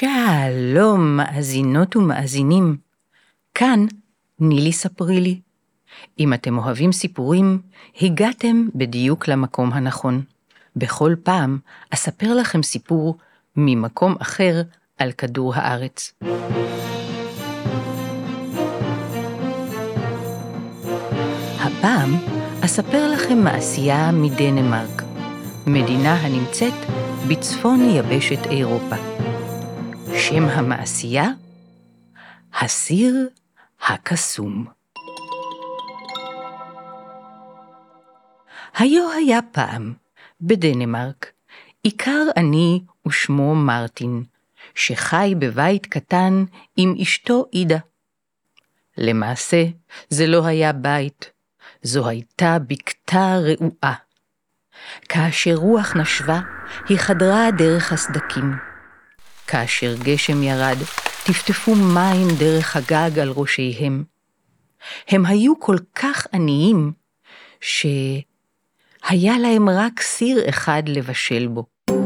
שלום מאזינות ומאזינים, כאן נילי ספרי לי. אם אתם אוהבים סיפורים, הגעתם בדיוק למקום הנכון. בכל פעם אספר לכם סיפור ממקום אחר על כדור הארץ. הפעם אספר לכם מעשייה מדנמרק, מדינה הנמצאת בצפון יבשת אירופה. שם המעשייה? הסיר הקסום. היה פעם בדנמרק עיקר עני ושמו מרטין, שחי בבית קטן עם אשתו אידה. למעשה זה לא היה בית, זו הייתה בקתה רעועה. כאשר רוח נשבה, היא חדרה דרך הסדקים. כאשר גשם ירד, טפטפו מים דרך הגג על ראשיהם. הם היו כל כך עניים, שהיה להם רק סיר אחד לבשל בו.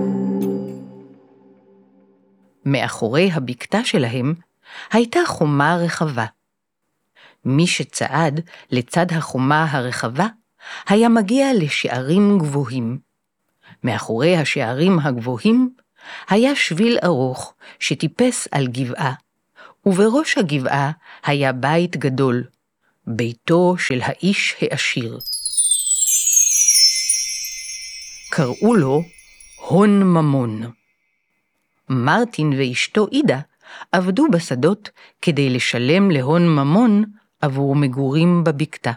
מאחורי הבקתה שלהם הייתה חומה רחבה. מי שצעד לצד החומה הרחבה, היה מגיע לשערים גבוהים. מאחורי השערים הגבוהים, היה שביל ארוך שטיפס על גבעה, ובראש הגבעה היה בית גדול, ביתו של האיש העשיר. קראו לו הון ממון. מרטין ואשתו אידה עבדו בשדות כדי לשלם להון ממון עבור מגורים בבקתה.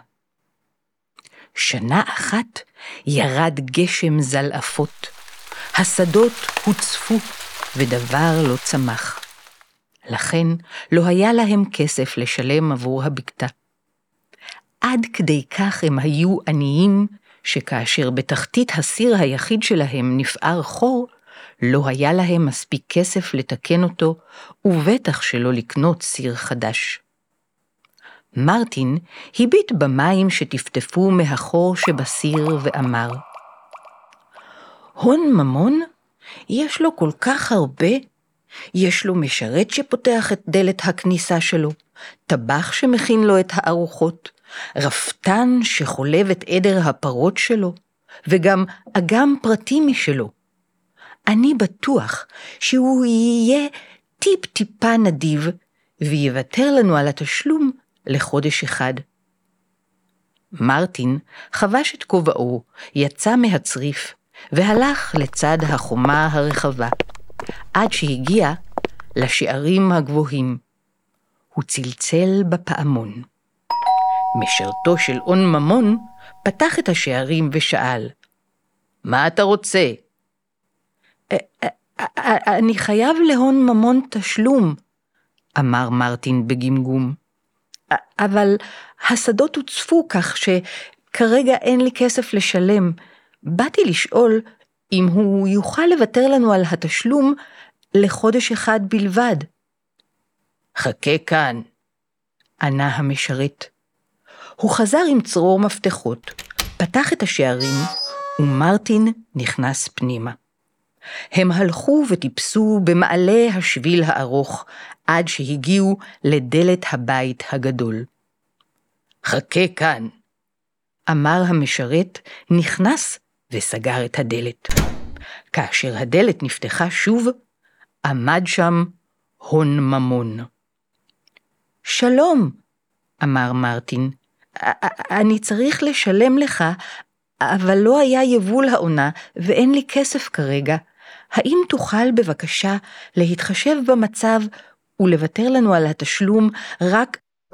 שנה אחת ירד גשם זלעפות. השדות הוצפו ודבר לא צמח. לכן לא היה להם כסף לשלם עבור הבקתה. עד כדי כך הם היו עניים, שכאשר בתחתית הסיר היחיד שלהם נפער חור, לא היה להם מספיק כסף לתקן אותו, ובטח שלא לקנות סיר חדש. מרטין הביט במים שטפטפו מהחור שבסיר ואמר, הון ממון? יש לו כל כך הרבה? יש לו משרת שפותח את דלת הכניסה שלו, טבח שמכין לו את הארוחות, רפתן שחולב את עדר הפרות שלו, וגם אגם פרטי משלו. אני בטוח שהוא יהיה טיפ-טיפה נדיב, ויוותר לנו על התשלום לחודש אחד. מרטין חבש את כובעו, יצא מהצריף, והלך לצד החומה הרחבה, עד שהגיע לשערים הגבוהים. הוא צלצל בפעמון. משרתו של הון ממון פתח את השערים ושאל, מה אתה רוצה? אני חייב להון ממון תשלום, אמר מרטין בגמגום. אבל השדות הוצפו כך שכרגע אין לי כסף לשלם. באתי לשאול אם הוא יוכל לוותר לנו על התשלום לחודש אחד בלבד. חכה כאן, ענה המשרת. הוא חזר עם צרור מפתחות, פתח את השערים, ומרטין נכנס פנימה. הם הלכו וטיפסו במעלה השביל הארוך, עד שהגיעו לדלת הבית הגדול. חכה כאן, אמר המשרת, נכנס וסגר את הדלת. כאשר הדלת נפתחה שוב, עמד שם הון ממון. שלום, אמר מרטין, אני צריך לשלם לך, אבל לא היה יבול העונה ואין לי כסף כרגע. האם תוכל בבקשה להתחשב במצב ולוותר לנו על התשלום רק...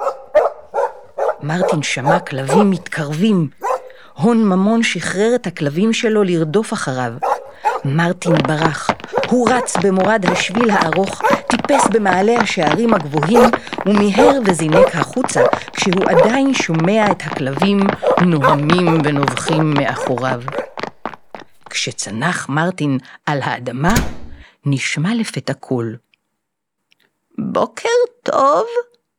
מרטין שמע כלבים מתקרבים. הון ממון שחרר את הכלבים שלו לרדוף אחריו. מרטין ברח. הוא רץ במורד השביל הארוך, טיפס במעלה השערים הגבוהים, ומיהר וזינק החוצה, כשהוא עדיין שומע את הכלבים נוהמים ונובחים מאחוריו. כשצנח מרטין על האדמה, נשמע לפתע קול. בוקר טוב.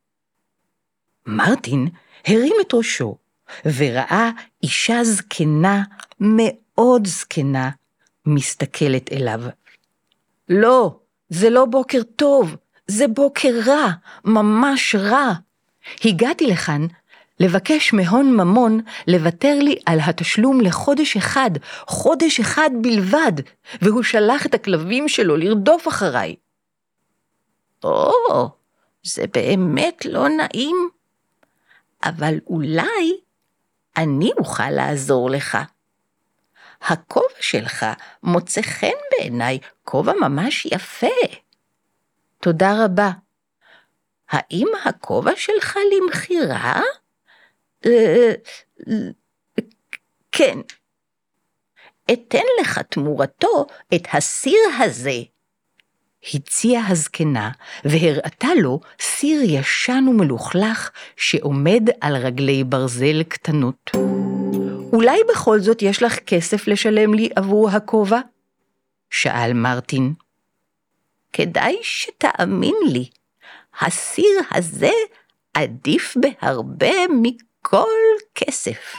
מרטין הרים את ראשו, וראה אישה זקנה, מאוד זקנה, מסתכלת אליו. לא, זה לא בוקר טוב, זה בוקר רע, ממש רע. הגעתי לכאן לבקש מהון ממון לוותר לי על התשלום חודש אחד בלבד, והוא שלח את הכלבים שלו לרדוף אחריי. זה באמת לא נעים, אבל אולי אני אוכל לעזור לך. הכובע שלך מוצא חן בעיניי, כובע ממש יפה. תודה רבה. האם הכובע שלך למחירה? כן. אתן לך תמורתו את הסיר הזה. הציעה הזקנה והראתה לו סיר ישן ומלוכלך שעומד על רגלי ברזל קטנות. אולי בכל זאת יש לך כסף לשלם לי עבור הכובע? שאל מרטין. כדאי שתאמין לי, הסיר הזה עדיף בהרבה מכל כסף.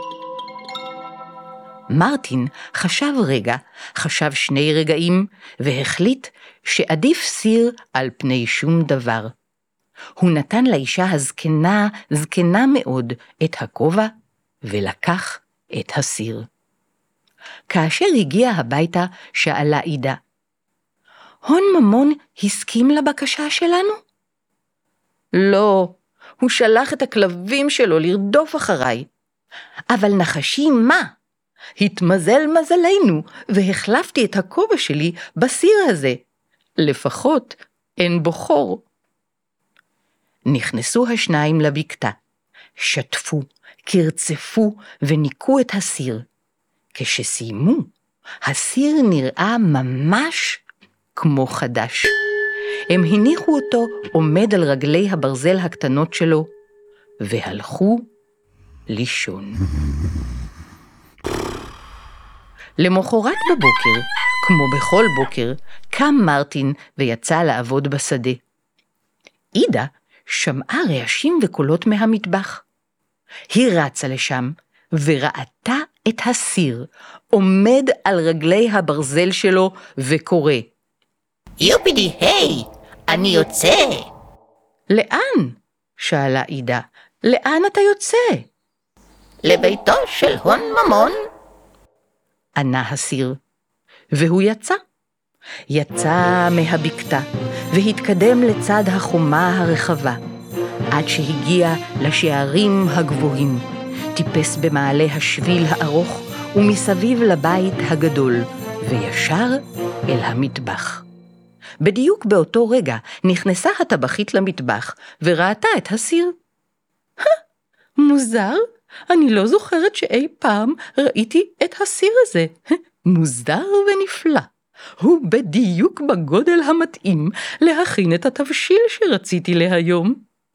מרטין חשב 2 רגעים, והחליט שעדיף סיר על פני שום דבר. הוא נתן לאישה זקנה מאוד, את הכובע, ולקח את הסיר. כאשר הגיע הביתה, שאלה עידה, הון ממון הסכים לבקשה שלנו? לא, הוא שלח את הכלבים שלו לרדוף אחריי. אבל נחשי מה? התמזל מזלנו, והחלפתי את הכובע שלי בסיר הזה. לפחות אין בו חור. נכנסו השניים לבקתה, שטפו, קרצפו וניקו את הסיר. כשסיימו, הסיר נראה ממש כמו חדש. הם הניחו אותו עומד על רגלי הברזל הקטנות שלו, והלכו לישון. למחרת בבוקר, כמו בכל בוקר, קם מרטין ויצא לעבוד בשדה. עידה שמעה רעשים וקולות מהמטבח. היא רצה לשם וראתה את הסיר עומד על רגלי הברזל שלו וקורא, יופידי, היי, אני יוצא. לאן? שאלה עידה. לאן אתה יוצא? לביתו של הון ממון. ענה הסיר, והוא יצא מהבקתה והתקדם לצד החומה הרחבה, עד שהגיע לשערים הגבוהים, טיפס במעלה השביל הארוך ומסביב לבית הגדול, וישר אל המטבח. בדיוק באותו רגע נכנסה הטבחית למטבח וראתה את הסיר. מוזר, אני לא זוכרת שאי פעם ראיתי את הסיר הזה. מוזר ונפלא. הוא בדיוק בגודל המתאים להכין את התבשיל שרציתי להיום.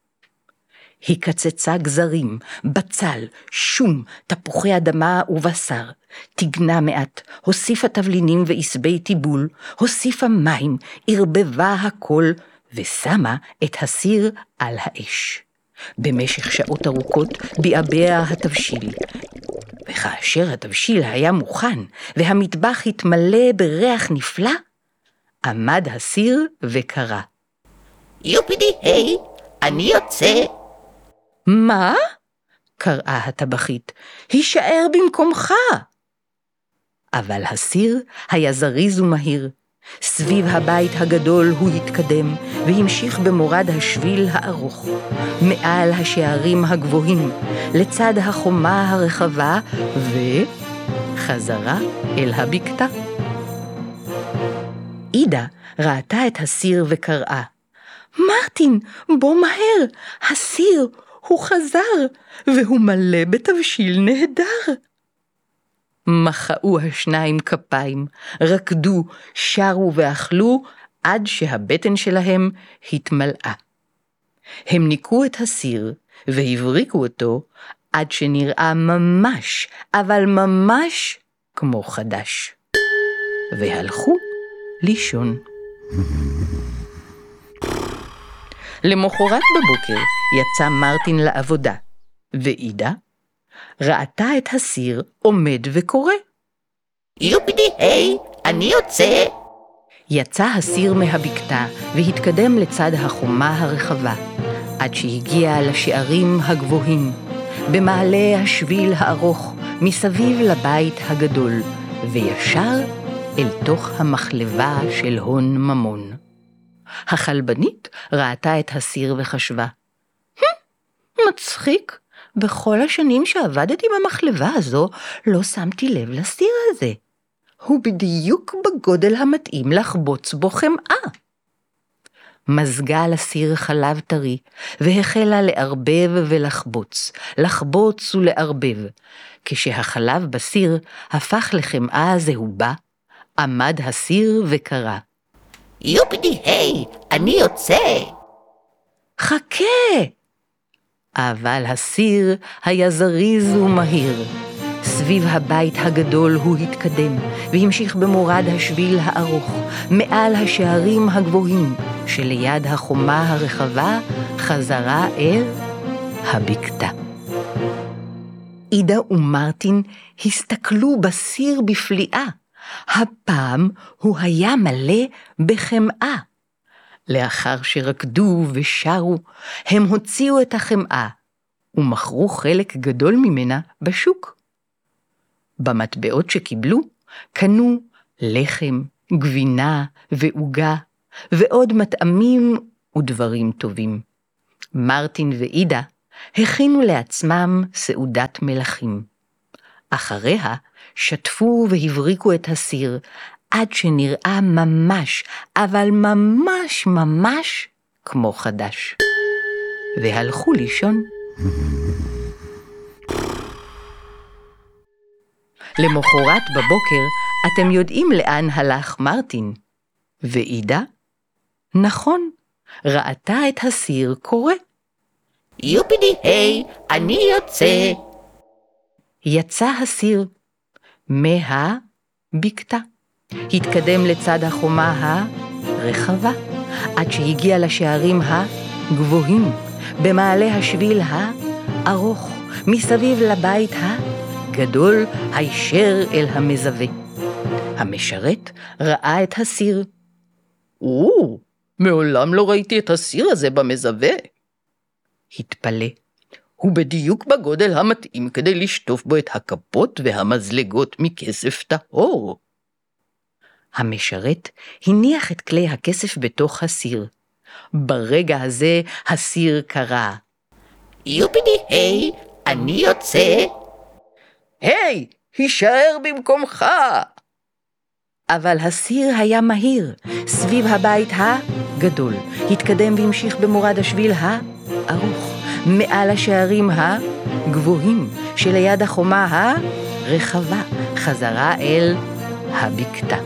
היא קצצה גזרים, בצל, שום, תפוחי אדמה ובשר, תגנה מעט, הוסיפה תבלינים ועשבי טיבול, הוסיפה מים, ערבבה הכל, ושמה את הסיר על האש. במשך שעות ארוכות ביעבע התבשיל, וכאשר התבשיל היה מוכן והמטבח התמלא בריח נפלא, עמד הסיר וקרא, יופידי, היי, אני יוצא. מה? קראה הטבחית, הישאר במקומך. אבל הסיר היה זריז ומהיר. סביב הבית הגדול הוא התקדם והמשיך במורד השביל הארוך, מעל השערים הגבוהים, לצד החומה הרחבה, וחזרה אל הבקתה. עידה ראתה את הסיר וקראה, מרטין, בוא מהר, הסיר הוא חזר, והוא מלא בתבשיל נהדר. מחאו השניים כפיים, רקדו, שרו ואכלו, עד שהבטן שלהם התמלאה. הם ניקו את הסיר והבריקו אותו, עד שנראה ממש, אבל ממש כמו חדש. והלכו לישון. למחרת בבוקר יצא מרטין לעבודה, ועידה ראתה את הסיר עומד וקורא, יופידי, היי, אני יוצא. יצא הסיר מהבקתה והתקדם לצד החומה הרחבה, עד שהגיע לשערים הגבוהים, במעלה השביל הארוך מסביב לבית הגדול, וישר אל תוך המחלבה של הון ממון. החלבנית ראתה את הסיר וחשבה, מצחיק, בכל השנים שעבדתי במחלבה הזו לא שמתי לב לסיר הזה. הוא בדיוק בגודל המתאים לחבוץ בו חמאה. מזגה לסיר חלב טרי, והחלה לערבב ולחבוץ, לחבוץ ולערבב. כשהחלב בסיר הפך לחמאה זהובה, עמד הסיר וקרא, יופידי היי, אני יוצא. חכה! אבל הסיר היה זריז ומהיר. סביב הבית הגדול הוא התקדם, והמשיך במורד השביל הארוך, מעל השערים הגבוהים, שליד החומה הרחבה חזרה אל הבקתה. אידה ומרטין הסתכלו בסיר בפליאה. הפעם הוא היה מלא בחמאה. לאחר שרקדו ושרו, הם הוציאו את החמאה, ומכרו חלק גדול ממנה בשוק. במטבעות שקיבלו, קנו לחם, גבינה ועוגה, ועוד מטעמים ודברים טובים. מרטין ואידה הכינו לעצמם סעודת מלכים. אחריה שטפו והבריקו את הסיר, עד שנראה ממש, אבל ממש ממש כמו חדש. והלכו לישון. למחרת בבוקר אתם יודעים לאן הלך מרטין. ואידה? נכון, ראתה את הסיר קורא. יופידי היי, אני יוצא. יצא הסיר מהבקתה. התקדם לצד החומה הרחבה, עד שהגיע לשערים הגבוהים, במעלה השביל הארוך, מסביב לבית הגדול הישר אל המזווה. המשרת ראה את הסיר. מעולם לא ראיתי את הסיר הזה במזווה. התפלא. הוא בדיוק בגודל המתאים כדי לשטוף בו את הכפות והמזלגות מכסף טהור. המשרת הניח את כלי הכסף בתוך הסיר. ברגע הזה הסיר קרא, יופידי היי, אני יוצא. היי, הישאר במקומך. אבל הסיר היה מהיר, סביב הבית הגדול, התקדם והמשיך במורד השביל הארוך, מעל השערים הגבוהים, שליד החומה הרחבה, חזרה אל הבקתה.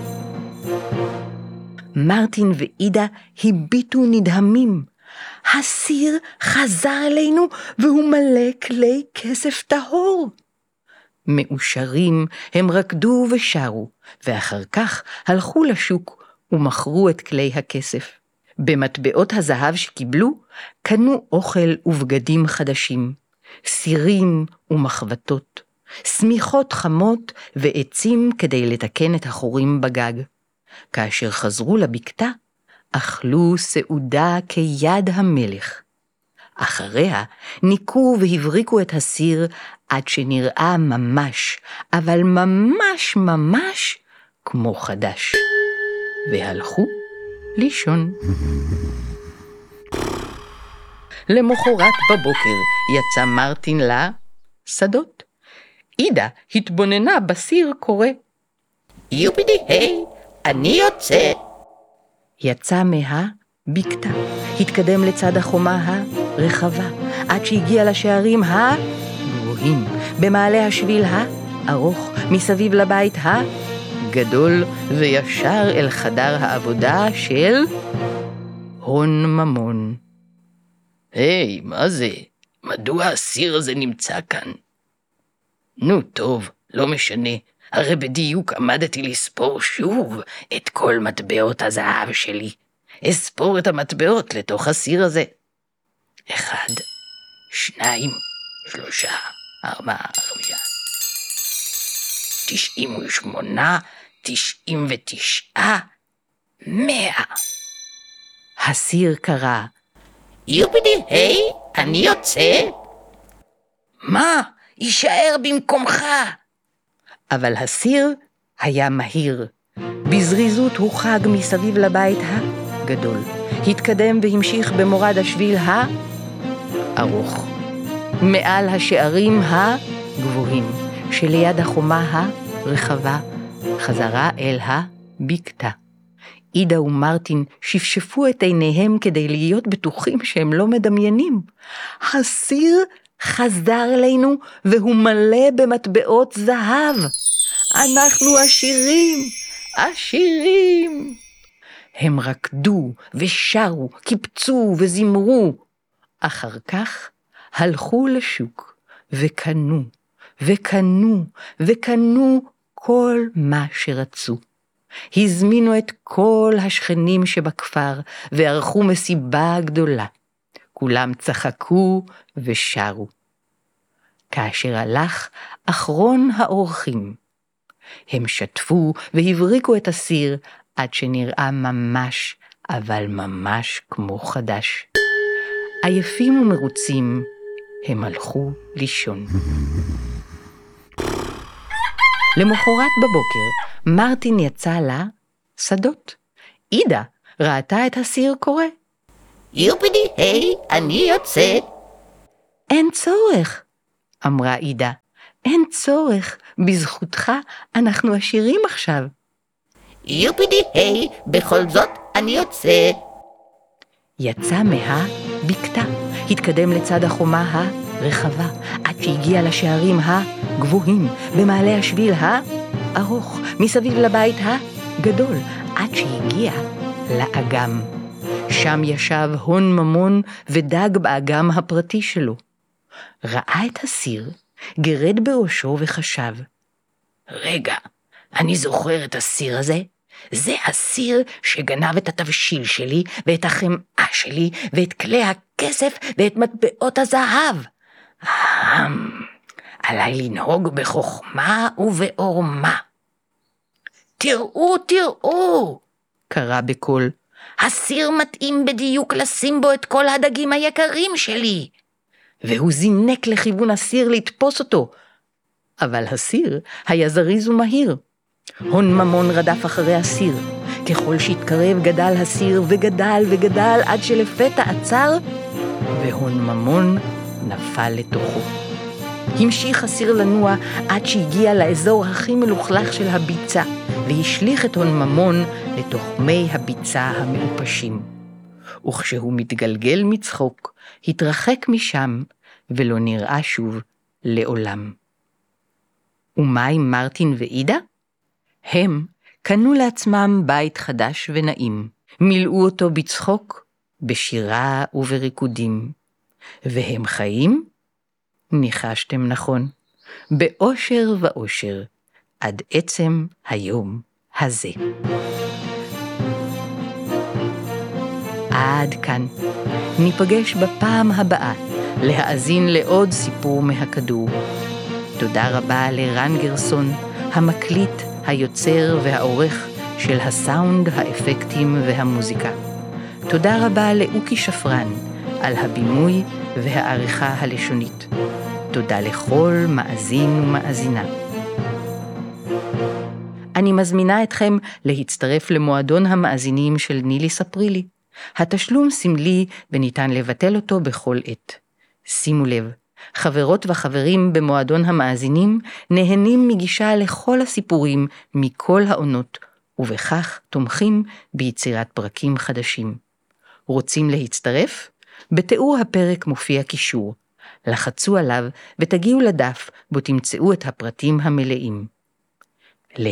מרטין ואידה הביטו נדהמים. הסיר חזר אלינו והוא מלא כלי כסף טהור. מאושרים הם רקדו ושרו, ואחר כך הלכו לשוק ומכרו את כלי הכסף. במטבעות הזהב שקיבלו, קנו אוכל ובגדים חדשים, סירים ומחבטות, סמיכות חמות ועצים כדי לתקן את החורים בגג. כאשר חזרו לבקתה, אכלו סעודה כיד המלך. אחריה ניקו והבריקו את הסיר עד שנראה ממש, אבל ממש ממש כמו חדש. והלכו לישון. למחרת בבוקר יצא מרטין לשדות. אידה התבוננה בסיר קורא, יופידי היי, אני יוצא. יצא מהבקתה, התקדם לצד החומה הרחבה, עד שהגיע לשערים הגבוהים, במעלה השביל הארוך, מסביב לבית הגדול, וישר אל חדר העבודה של הון ממון. היי, מה זה? מדוע הסיר הזה נמצא כאן? נו טוב, לא משנה. הרי בדיוק עמדתי לספור שוב את כל מטבעות הזהב שלי. אספור את המטבעות לתוך הסיר הזה. 1, 2, 3, 4, 5, 98, 99. 100. הסיר קרא, יופידי היי, אני יוצא. מה? יישאר במקומך. אבל הסיר היה מהיר. בזריזות הוא חג מסביב לבית הגדול. התקדם והמשיך במורד השביל הארוך. מעל השערים הגבוהים, שליד החומה הרחבה, חזרה אל הבקתה. אידה ומרטין שפשפו את עיניהם כדי להיות בטוחים שהם לא מדמיינים. הסיר חזר אלינו והוא מלא במטבעות זהב. אנחנו עשירים, עשירים. הם רקדו ושרו, קיפצו וזמרו. אחר כך הלכו לשוק וקנו וקנו וקנו כל מה שרצו. הזמינו את כל השכנים שבכפר וערכו מסיבה גדולה. כולם צחקו ושרו. כאשר הלך אחרון האורחים, הם שטפו והבריקו את הסיר עד שנראה ממש, אבל ממש כמו חדש. עייפים ומרוצים, הם הלכו לישון. למחרת בבוקר, מרטין יצא לשדות. אידה ראתה את הסיר קורא. יופידי היי, אני יוצא. אין צורך, אמרה אידה. אין צורך, בזכותך אנחנו עשירים עכשיו. יופידי היי, בכל זאת אני יוצא. יצא מהבקתה, התקדם לצד החומה הרחבה, עד שהגיע לשערים הגבוהים, במעלה השביל הארוך, מסביב לבית הגדול, עד שהגיע לאגם. שם ישב הון ממון ודג באגם הפרטי שלו. ראה את הסיר, גרד בראשו וחשב, רגע, אני זוכר את הסיר הזה. זה הסיר שגנב את התבשיל שלי ואת החמאה שלי ואת כלי הכסף ואת מטבעות הזהב. עליי לנהוג בחוכמה ובעורמה. תראו, תראו, קרא בקול, הסיר מתאים בדיוק לשים בו את כל הדגים היקרים שלי. והוא זינק לכיוון הסיר לתפוס אותו. אבל הסיר היה זריז ומהיר. הון ממון רדף אחרי הסיר. ככל שהתקרב גדל הסיר וגדל וגדל עד שלפתע עצר, והון ממון נפל לתוכו. המשיך הסיר לנוע עד שהגיע לאזור הכי מלוכלך של הביצה, והשליך את הון ממון לתוך מי הביצה המעופשים. וכשהוא מתגלגל מצחוק, התרחק משם ולא נראה שוב לעולם. ומה עם מרטין ואידה? הם קנו לעצמם בית חדש ונעים, מילאו אותו בצחוק, בשירה ובריקודים. והם חיים? ניחשתם נכון, באושר ואושר, עד עצם היום הזה. עד כאן. ניפגש בפעם הבאה להאזין לעוד סיפור מהכדור. תודה רבה לרן גרסון, המקליט, היוצר והעורך של הסאונד, האפקטים והמוזיקה. תודה רבה לאוקי שפרן על הבימוי והעריכה הלשונית. תודה לכל מאזין ומאזינה. אני מזמינה אתכם להצטרף למועדון המאזינים של נילי ספרי לי. התשלום סמלי וניתן לבטל אותו בכל עת. שימו לב, חברות וחברים במועדון המאזינים נהנים מגישה לכל הסיפורים מכל העונות, ובכך תומכים ביצירת פרקים חדשים. רוצים להצטרף? בתיאור הפרק מופיע קישור. לחצו עליו ותגיעו לדף בו תמצאו את הפרטים המלאים.